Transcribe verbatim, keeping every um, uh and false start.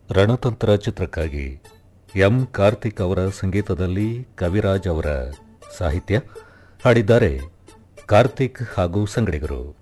ರಣತಂತ್ರ ಚಿತ್ರಕ್ಕಾಗಿ ಎಂ ಕಾರ್ತಿಕ್ ಅವರ ಸಂಗೀತದಲ್ಲಿ ಕವಿರಾಜ್ ಅವರ ಸಾಹಿತ್ಯ ಹಾಡಿದ್ದಾರೆ ಕಾರ್ತಿಕ್ ಹಾಗೂ ಸಂಗಡಿಗರು.